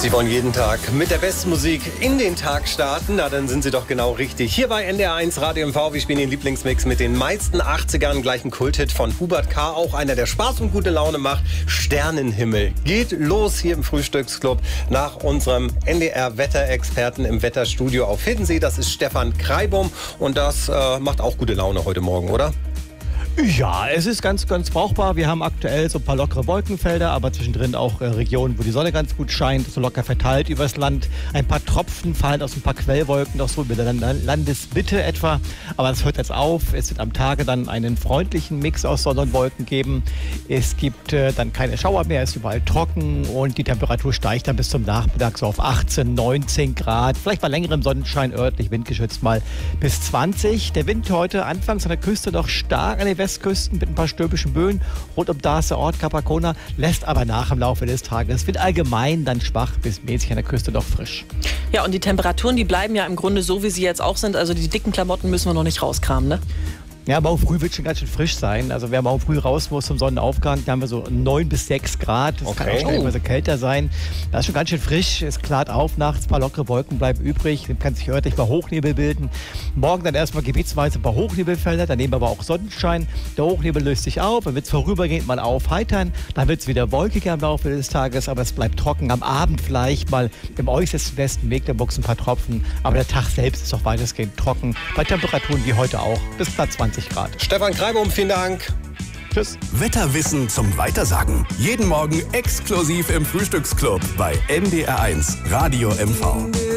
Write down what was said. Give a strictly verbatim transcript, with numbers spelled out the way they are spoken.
Sie wollen jeden Tag mit der besten Musik in den Tag starten? Na, dann sind Sie doch genau richtig. Hier bei N D R eins Radio M V. Wir spielen den Lieblingsmix mit den meisten achtzigern. Gleich ein Kulthit von Hubert K. Auch einer, der Spaß und gute Laune macht. Sternenhimmel. Geht los hier im Frühstücksclub nach unserem N D R-Wetterexperten im Wetterstudio auf Hiddensee. Das ist Stefan Kreibum. Und das äh, macht auch gute Laune heute Morgen, oder? Ja, es ist ganz, ganz brauchbar. Wir haben aktuell so ein paar lockere Wolkenfelder, aber zwischendrin auch äh, Regionen, wo die Sonne ganz gut scheint, so locker verteilt übers Land. Ein paar Tropfen fallen aus ein paar Quellwolken, noch so über der Landesmitte etwa. Aber das hört jetzt auf. Es wird am Tage dann einen freundlichen Mix aus Sonne und Wolken geben. Es gibt äh, dann keine Schauer mehr, es ist überall trocken und die Temperatur steigt dann bis zum Nachmittag so auf achtzehn, neunzehn Grad. Vielleicht bei längerem Sonnenschein örtlich, windgeschützt mal bis zwanzig. Der Wind heute anfangs an der Küste noch stark an den Westküsten mit ein paar stürmischen Böen rund um Darßer Ort, Capacona, lässt aber nach im Laufe des Tages. Es wird allgemein dann schwach bis mäßig an der Küste noch frisch. Ja, und die Temperaturen, die bleiben ja im Grunde so, wie sie jetzt auch sind. Also die dicken Klamotten müssen wir noch nicht rauskramen, ne? Ja, morgen früh wird schon ganz schön frisch sein. Also wer morgen früh raus muss zum Sonnenaufgang, da haben wir so neun bis sechs Grad. Das okay. kann auch stellenweise kälter sein. Das ist schon ganz schön frisch. Es klart auf nachts, ein paar lockere Wolken bleiben übrig. Dann kann sich örtlich mal Hochnebel bilden. Morgen dann erstmal gebietsweise ein paar Hochnebelfelder, daneben aber auch Sonnenschein. Der Hochnebel löst sich auf, dann wird es vorübergehend mal aufheitern. Dann wird es wieder wolkiger im Laufe des Tages, aber es bleibt trocken. Am Abend vielleicht mal im äußersten Westen Mecklenburgs ein paar Tropfen. Aber der Tag selbst ist auch weitestgehend trocken. Bei Temperaturen wie heute auch bis knapp zwanzig Grad. Stefan Kreibum, vielen Dank. Tschüss. Wetterwissen zum Weitersagen. Jeden Morgen exklusiv im Frühstücksclub bei N D R eins Radio M V.